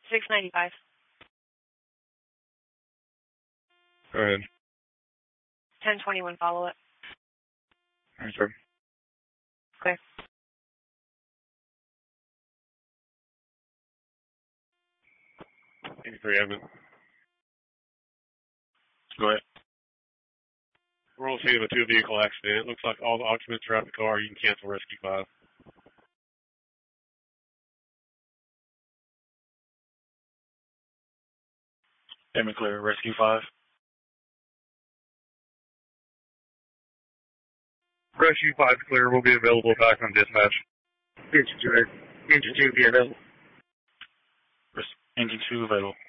695. Go ahead. 1021 follow-up. All right, sir. Clear. Evan. Go ahead. We're on the scene of a two-vehicle accident. It looks like all the occupants are out of the car. You can cancel Rescue 5. Damon clear. Rescue 5. Rescue 5 clear. Will be available back on dispatch. Engine 2 be available. Engine 2 available.